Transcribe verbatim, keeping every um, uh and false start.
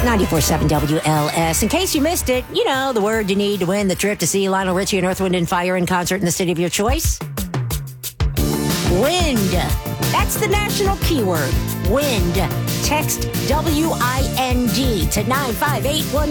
ninety-four point seven W L S. In case you missed it, you know, the word you need to win the trip to see Lionel Richie and Earth, Wind and Fire in concert in the city of your choice. Wind. That's the national keyword. Wind. Text W I N D to nine five eight one